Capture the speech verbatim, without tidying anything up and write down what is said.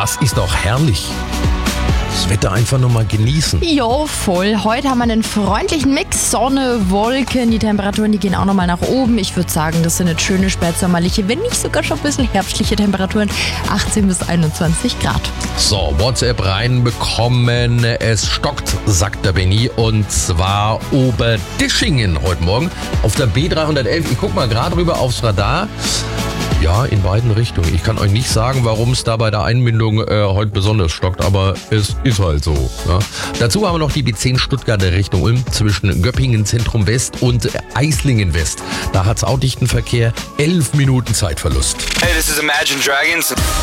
Das ist doch herrlich. Das Wetter einfach nur mal genießen. Jo, voll. Heute haben wir einen freundlichen Mix. Sonne, Wolken, die Temperaturen, die gehen auch nochmal nach oben. Ich würde sagen, das sind jetzt schöne spätsommerliche, wenn nicht sogar schon ein bisschen herbstliche Temperaturen. achtzehn bis einundzwanzig Grad. So, WhatsApp reinbekommen. Es stockt, sagt der Benny. Und zwar Oberdischingen heute Morgen auf der B dreihundertelf. Ich guck mal gerade rüber aufs Radar. Ja, in beiden Richtungen. Ich kann euch nicht sagen, warum es da bei der Einbindung äh, heute besonders stockt, aber es ist halt so. Ja. Dazu haben wir noch die B zehn Stuttgarter Richtung Ulm zwischen Göppingen Zentrum West und Eislingen West. Da hat es auch dichten Verkehr. Elf Minuten Zeitverlust. Hey, this is Imagine Dragons.